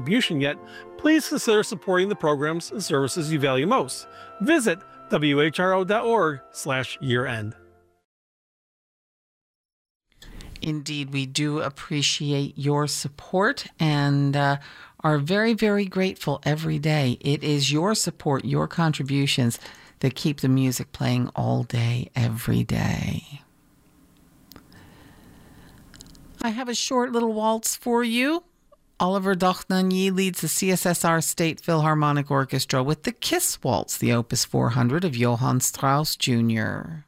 contribution yet, please consider supporting the programs and services you value most. Visit whro.org/year-end. Indeed, we do appreciate your support and are very, very grateful every day. It is your support, your contributions that keep the music playing all day, every day. I have a short little waltz for you. Oliver Dochnagny leads the CSSR State Philharmonic Orchestra with the Kiss Waltz, the Opus 400 of Johann Strauss Jr.